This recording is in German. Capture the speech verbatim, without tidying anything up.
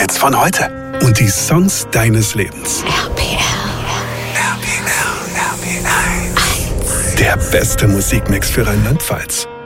Rheinland-Pfalz von heute. Und die Songs deines Lebens. R P L. R P L, R P eins. Der beste Musikmix für Rheinland-Pfalz.